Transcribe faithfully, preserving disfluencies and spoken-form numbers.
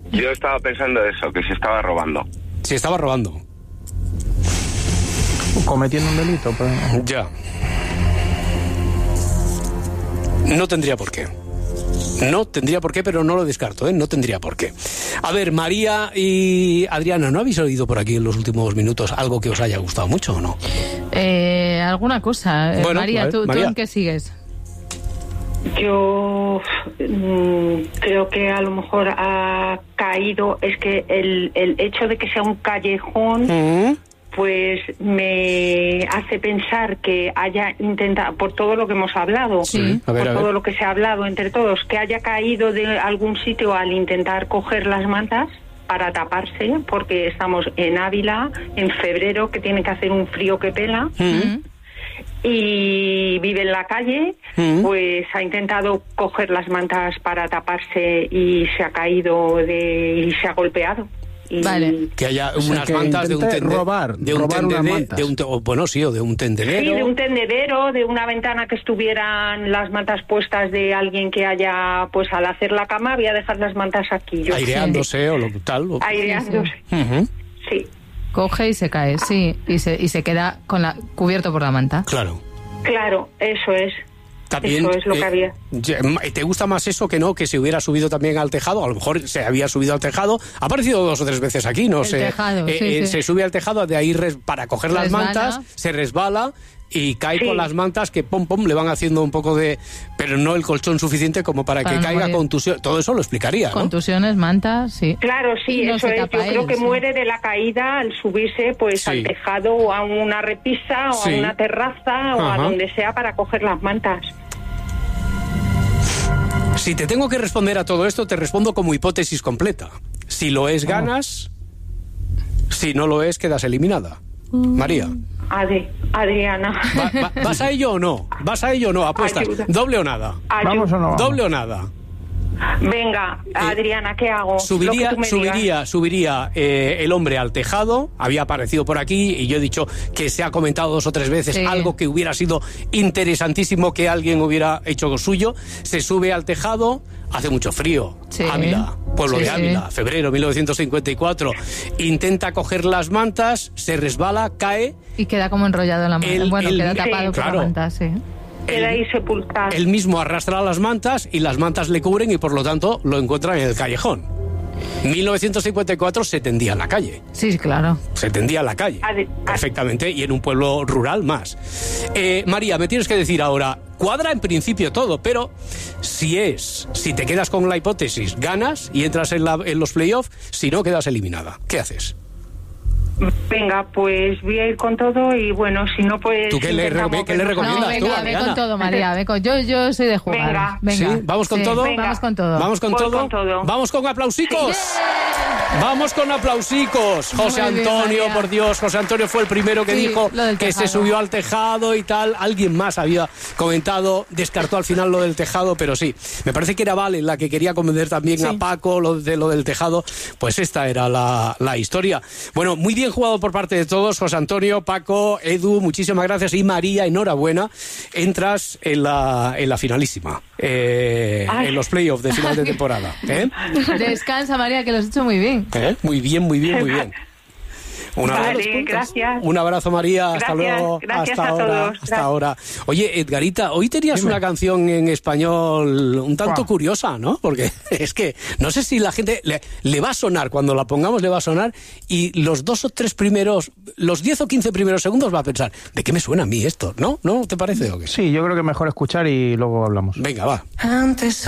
Yo estaba pensando eso, que se estaba robando. Se estaba robando. Cometiendo un delito, pues. Ya. No tendría por qué. No tendría por qué, pero no lo descarto, ¿eh? No tendría por qué. A ver, María y Adriana, ¿no habéis oído por aquí en los últimos minutos algo que os haya gustado mucho o no? Eh, alguna cosa. Eh, Bueno, María, ver, ¿tú, María. ¿tú en qué sigues? Yo mmm, creo que a lo mejor ha caído, es que el, el hecho de que sea un callejón, ¿Mm? pues me hace pensar que haya intentado, por todo lo que hemos hablado, Sí. A ver, por a ver. todo lo que se ha hablado entre todos, que haya caído de algún sitio al intentar coger las mantas para taparse, porque estamos en Ávila, en febrero, que tiene que hacer un frío que pela, ¿Mm? y vive en la calle, Mm. pues ha intentado coger las mantas para taparse y se ha caído de, y se ha golpeado. Y Vale. Que haya O sea, unas que mantas de un intente tendedero. robar, de un robar unas tendede- mantas. de un te- o, bueno, sí, o de un tendedero. Sí, de un tendedero, de una ventana que estuvieran las mantas puestas de alguien que haya, pues al hacer la cama, voy a dejar las mantas aquí. Yo aireándose o lo tal. O... aireándose. Ujú. Sí, Coge y se cae, sí. Y se, y se queda con la, cubierto por la manta. Claro. claro, eso es. También, Eso es lo que eh, había. ya, ¿te gusta más eso que no? Que se hubiera subido también al tejado. A lo mejor se había subido al tejado. Ha aparecido dos o tres veces aquí, no El sé. tejado, Eh, sí, eh, sí. Se sube al tejado, de ahí res- para coger las Resbala. mantas, se resbala y cae Sí. con las mantas que pom pom le van haciendo un poco de... Pero no el colchón suficiente como para, Para que no caiga morir. contusión. Todo eso lo explicaría, ¿no? Contusiones, mantas, sí. Claro, sí, Y no eso se es. Yo tapa creo él, que sí. muere de la caída al subirse pues Sí. al tejado o a una repisa o Sí. a una terraza o Ajá. a donde sea para coger las mantas. Si te tengo que responder a todo esto, te respondo como hipótesis completa. Si lo es, ganas. Si no lo es, quedas eliminada. María, Adri, Adriana. ¿va- va- ¿vas a ello o no? ¿Vas a ello o no? Apuestas. Ayuda. ¿Doble o nada? Ayu- ¿Vamos o no vamos? ¿Doble o nada? Venga, Adriana, ¿qué hago? Lo que Subiría, tú me digas. subiría, subiría eh, el hombre al tejado. Había aparecido por aquí y yo he dicho que se ha comentado dos o tres veces Sí. algo que hubiera sido interesantísimo que alguien hubiera hecho suyo. Se sube al tejado, hace mucho frío. Sí. Ávila, pueblo Sí, de sí. Ávila, febrero mil novecientos cincuenta y cuatro. Intenta coger las mantas, se resbala, cae. Y queda como enrollado en la manta. El- Bueno, el- queda sí, tapado por claro. la manta, sí. Queda ahí sepultado. Él mismo arrastra las mantas y las mantas le cubren y por lo tanto lo encuentran en el callejón. mil novecientos cincuenta y cuatro se tendía en la calle. Sí, claro. Se tendía en la calle. Ade- Perfectamente. Y en un pueblo rural más. Eh, María, me tienes que decir ahora, cuadra en principio todo, pero si es, si te quedas con la hipótesis, ganas y entras en, la- en los playoffs, si no, quedas eliminada. ¿Qué haces? Venga, pues voy a ir con todo y bueno, si no pues... ¿Tú qué le intentamos re- qué le que nos- recomiendas? No, tú, venga, ve Adriana? con todo, María. Ve con, yo, yo soy de jugar. Venga. ¿Sí? ¿Vamos con todo? Venga. Vamos con todo. ¿Vamos con Voy todo? con todo. ¿Vamos con aplausicos? Vamos con aplausicos. José Muy bien, Antonio, María. por Dios. José Antonio fue el primero que Sí, dijo lo del que se tejado. subió al tejado y tal. Alguien más había comentado, descartó al final lo del tejado, pero sí. Me parece que era Vale la que quería convencer también a Paco lo de lo del tejado. Pues esta era la, la historia. Bueno, muy bien jugado por parte de todos. José Antonio, Paco, Edu, muchísimas gracias. Y María, enhorabuena. Entras en la, en la finalísima. Eh, Ay. en los playoffs de final de temporada. ¿Eh? Descansa, María, que lo has hecho muy bien. ¿Eh? Muy bien, muy bien, muy bien. Un abrazo, Vale, gracias. un abrazo, María. Hasta Gracias, luego. gracias hasta a ahora. todos. Hasta Gracias. ahora. Oye, Edgarita, hoy tenías Dime. una canción en español un tanto Guau. curiosa, ¿no? Porque es que no sé si la gente le, le va a sonar, cuando la pongamos le va a sonar, y los dos o tres primeros, los diez o quince primeros segundos va a pensar, ¿de qué me suena a mí esto? ¿No? ¿No te parece o qué? Sí, yo creo que mejor escuchar y luego hablamos. Venga, va. Antes